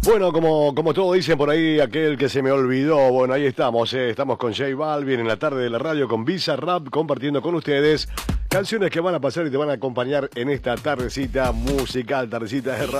Bueno, como todos dicen por ahí, aquel que se me olvidó, bueno, ahí estamos, estamos con J Balvin en la tarde de la radio con Visa Rap, compartiendo con ustedes canciones que van a pasar y te van a acompañar en esta tardecita musical, tardecita de radio.